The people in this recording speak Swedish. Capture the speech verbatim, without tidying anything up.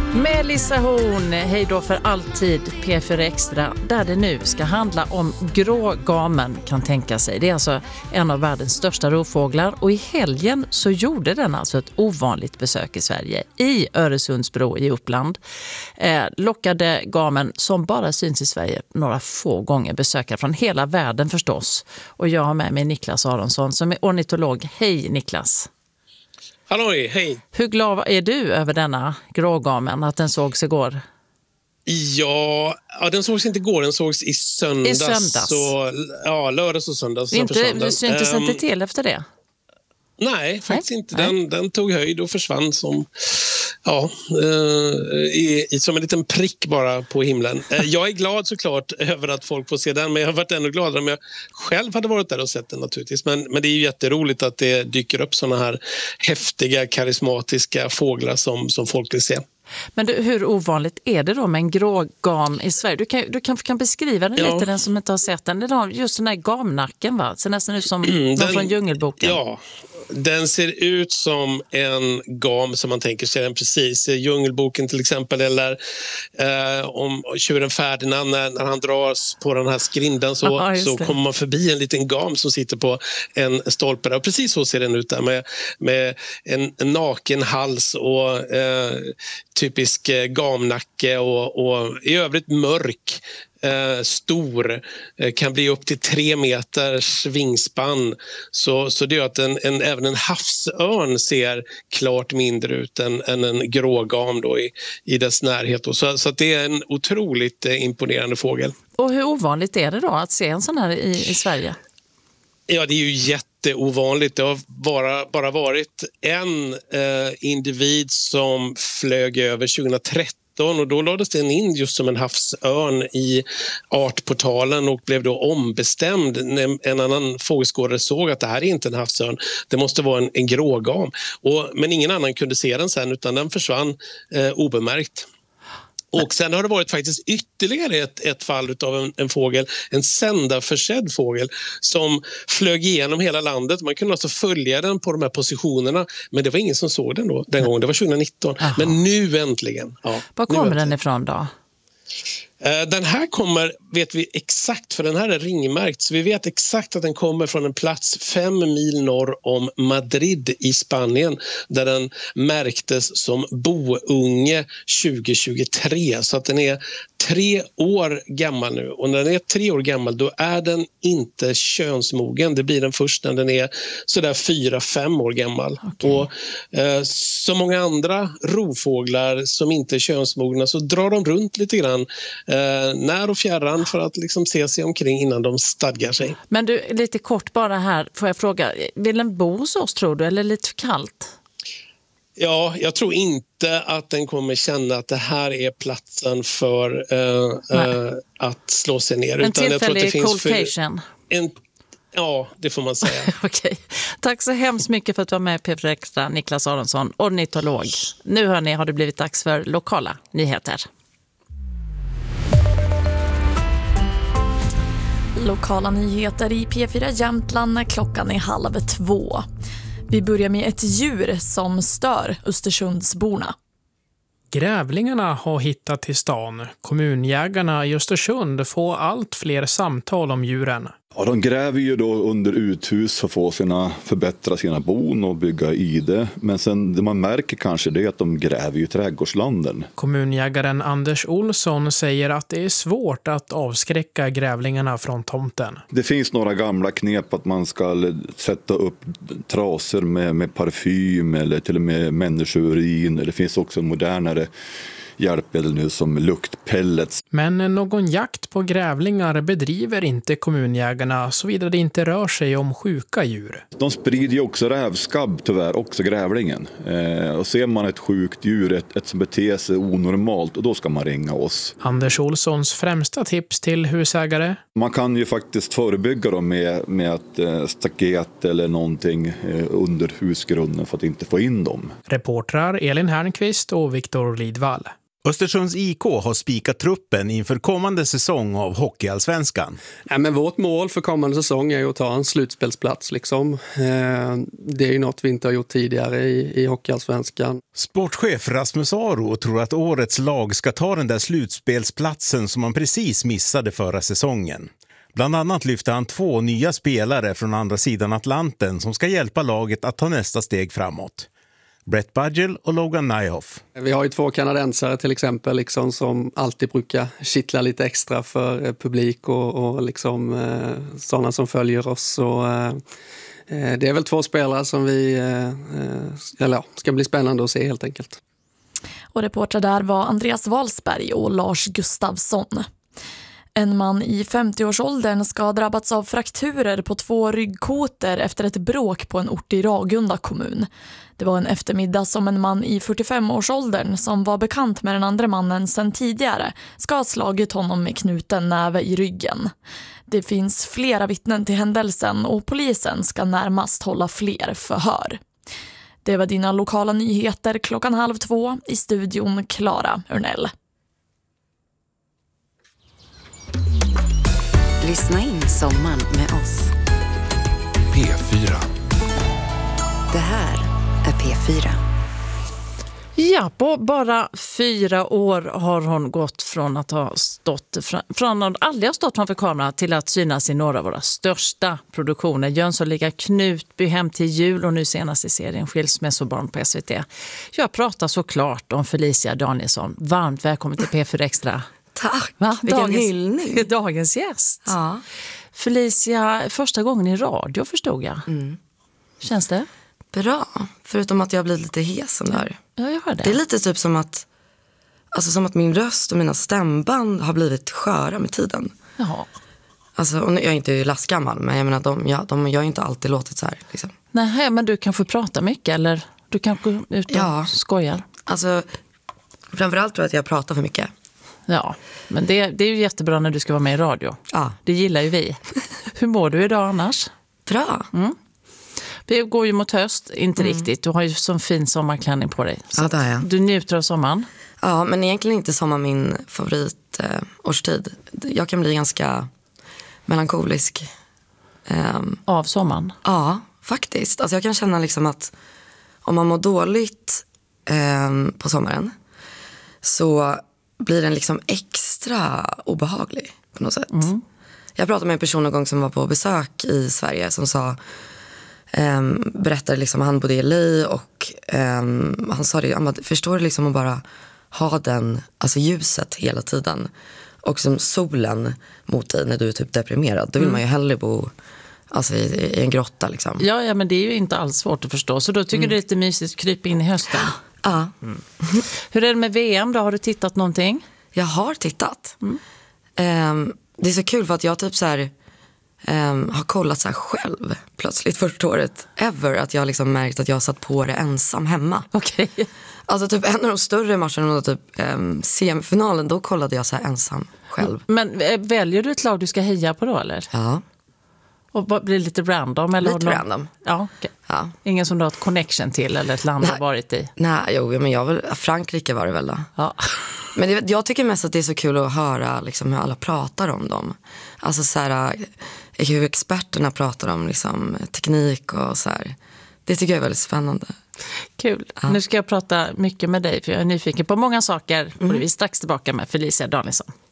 Melissa Horn, hej då för alltid, P fyra Extra, där det nu ska handla om grågamen, kan tänka sig. Det är alltså en av världens största rovfåglar och i helgen så gjorde den alltså ett ovanligt besök i Sverige. I Öresundsbro i Uppland eh, lockade gamen, som bara syns i Sverige några få gånger, besökare från hela världen förstås. Och jag har med mig Niklas Aronsson som är ornitolog. Hej Niklas! Halloj, hej. Hur glad är du över denna grågamen, att den sågs igår? Ja, ja, den sågs inte igår, den sågs i söndags. I söndags? Så, ja, lördags och söndags. Inte, du syntes um, inte till efter det? Nej, faktiskt nej, inte. Nej. Den, den tog höjd och försvann som, ja, eh, i, i, som en liten prick bara på himlen. Eh, jag är glad såklart över att folk får se den, men jag har varit ännu gladare om jag själv hade varit där och sett den naturligtvis. Men, men det är ju jätteroligt att det dyker upp såna här häftiga, karismatiska fåglar som, som folk vill se. Men du, hur ovanligt är det då med en grågam i Sverige? Du kan, du kan, kan beskriva den ja. lite, den som inte har sett den. Det är just den där gamnacken, va? Så nästan ut som den, från Djungelboken. Ja, den ser ut som en gam som man tänker sig den precis. I Djungelboken till exempel, eller eh, om tjuren Ferdinand, när, när han dras på den här skrindan så, ja, så kommer man förbi en liten gam som sitter på en stolpe där. Och precis så ser den ut där, med, med en, en naken hals och eh, typisk eh, gamnacke och, och i övrigt mörk. Eh, stor, eh, kan bli upp till tre meters vingspann, så, så det gör att en, en, även en havsörn ser klart mindre ut än, än en grågam då i, i dess närhet då. Så, så att det är en otroligt eh, imponerande fågel. Och hur ovanligt är det då att se en sån här i, i Sverige? Ja, det är ju jätteovanligt. Det har bara, bara varit en eh, individ som flög över tjugohundratretton, och då lades den in just som en havsörn i artportalen och blev då ombestämd när en annan fågelskådare såg att det här är inte en havsörn, det måste vara en, en grågam. Och, men ingen annan kunde se den sen, utan den försvann eh, obemärkt. Och sen har det varit faktiskt ytterligare ett, ett fall av en, en fågel, en sändarförsedd fågel som flög igenom hela landet. Man kunde alltså följa den på de här positionerna, men det var ingen som såg den då den gången. Det var tjugonitton. Aha. Men nu äntligen. Ja, var kommer den ifrån då? Den här kommer, vet vi exakt, för den här är ringmärkt, så vi vet exakt att den kommer från en plats fem mil norr om Madrid i Spanien, där den märktes som bounge tjugohundratjugotre, så att den är tre år gammal nu. Och när den är tre år gammal, då är den inte könsmogen. Det blir den först när den är sådär fyra, fem år gammal. Okay. Och eh, så många andra rovfåglar som inte är könsmogna, så drar de runt lite grann eh, när och fjärran för att liksom se sig omkring innan de stadgar sig. Men du, lite kort bara här, får jag fråga, vill den bo hos oss, tror du, eller lite för kallt? Ja, jag tror inte att den kommer känna att det här är platsen för uh, uh, att slå sig ner. En tillfällig coldcation. En, ja, det får man säga. Okej. Tack så hemskt mycket för att du var med i P fyra Extra, Niklas Aronsson, ornitolog. Nu hörni, har det blivit dags för lokala nyheter. Lokala nyheter i P fyra Jämtland när klockan är halv två. Vi börjar med ett djur som stör Östersundsborna. Grävlingarna har hittat till stan. Kommunjägarna i Östersund får allt fler samtal om djuren. Ja, de gräver ju då under uthus för att få sina, förbättra sina bon och bygga i det. Men sen det man märker kanske det är att de gräver ju trädgårdslanden. Kommunjägaren Anders Olsson säger att det är svårt att avskräcka grävlingarna från tomten. Det finns några gamla knep att man ska sätta upp traser med, med parfym eller till och med människourin. Det finns också modernare hjälpmedel nu som luktpellets. Men någon jakt på grävlingar bedriver inte kommunjägarna, såvida det inte rör sig om sjuka djur. De sprider ju också rävskabb tyvärr, också grävlingen. Eh, och ser man ett sjukt djur, ett, ett som beter sig onormalt, och då ska man ringa oss. Anders Olssons främsta tips till husägare? Man kan ju faktiskt förebygga dem med, med att eh, staket eller någonting eh, under husgrunden för att inte få in dem. Reportrar Elin Hernqvist och Viktor Lidvall. Östersunds I K har spikat truppen inför kommande säsong av Hockeyallsvenskan. Ja, men vårt mål för kommande säsong är ju att ta en slutspelsplats. Liksom. Det är ju något vi inte har gjort tidigare i, i Hockeyallsvenskan. Sportchef Rasmus Aro tror att årets lag ska ta den där slutspelsplatsen som man precis missade förra säsongen. Bland annat lyfter han två nya spelare från andra sidan Atlanten som ska hjälpa laget att ta nästa steg framåt. Brett Budgell och Logan Nyhoff. Vi har ju två kanadensare till exempel liksom, som alltid brukar kittla lite extra för eh, publik och, och liksom, eh, sådana som följer oss. Och, eh, det är väl två spelare som vi eh, eller, ja, ska bli spännande att se helt enkelt. Och reporter där var Andreas Wahlsberg och Lars Gustafsson. En man i femtioårsåldern ska ha drabbats av frakturer på två ryggkotor efter ett bråk på en ort i Ragunda kommun. Det var en eftermiddag som en man i fyrtiofemårsåldern som var bekant med den andra mannen sedan tidigare ska ha slagit honom med knuten näve i ryggen. Det finns flera vittnen till händelsen och polisen ska närmast hålla fler förhör. Det var dina lokala nyheter klockan halv två i studion Klara Örnell. Lyssna in sommaren med oss. P fyra. Det här är P fyra. Ja, på bara fyra år har hon gått från att ha stått från att aldrig ha stått framför kameran till att synas i några av våra största produktioner. Jönssonliga, Knutby, Hem till jul och nu senast i serien Skilsmässobarn på S V T. Jag pratar såklart om Felicia Danielsson. Varmt välkommen till P fyra Extra. Tack, Va? vilken Dagens, hyllning. dagens gäst. Ja. Felicia, första gången i radio förstod jag. Mm. Känns det? Bra, förutom att jag blir lite hes som där. Ja, jag hör det. Det är lite typ som att, alltså som att min röst och mina stämband har blivit sköra med tiden. Jaha. Alltså, och jag är inte lastgammal, men jag menar, de, ja, de, jag har inte alltid låtit så här. Liksom. Nej, men du kan få prata mycket eller du kan gå ut och ja. skojar. Alltså, framförallt tror jag att jag pratar för mycket. Ja, men det, det är ju jättebra när du ska vara med i radio. Ja. Det gillar ju vi. Hur mår du idag annars? Bra. Mm. Vi går ju mot höst, inte Mm. riktigt. Du har ju sån fin sommarklänning på dig. Så ja, det är jag. Du njuter av sommaren? Ja, men egentligen inte sommar min favorit eh, årstid. Jag kan bli ganska melankolisk. Um, av sommaren? Ja, faktiskt. Alltså jag kan känna liksom att om man mår dåligt um, på sommaren så blir den liksom extra obehaglig på något sätt. Mm. Jag pratade med en person en gång som var på besök i Sverige som sa, um, berättade liksom, han bodde i L A och um, han sa det, han bara, förstår du liksom att bara ha den, alltså ljuset hela tiden och som solen mot dig när du är typ deprimerad, då vill mm. man ju hellre bo alltså i, i en grotta liksom. Ja, ja, men det är ju inte alls svårt att förstå, så då tycker mm. du det är lite mysigt att krypa in i hösten. Ja. Mm. Hur är det med V M då? Har du tittat någonting? Jag har tittat. Mm. Um, det är så kul för att jag typ så här um, har kollat så här själv plötsligt första året ever att jag liksom märkt att jag satt på det ensam hemma. Okej. Okay. Alltså typ en av de större matcherna, typ um, semifinalen, då kollade jag så här ensam själv. Men äh, väljer du ett lag du ska heja på då eller? Ja. Och blir det lite random? Eller lite någon... random. Ja, okay. Ja. Ingen som du har ett connection till eller ett land Nej. har varit i? Nej, jo, men jag vill, Frankrike var det väl då. Ja. Men det, jag tycker mest att det är så kul att höra liksom, hur alla pratar om dem. Alltså så här, hur experterna pratar om liksom, teknik och så här. Det tycker jag är väldigt spännande. Kul. Ja. Nu ska jag prata mycket med dig för jag är nyfiken på många saker. Mm. Och vi är strax tillbaka med Felicia Danielsson.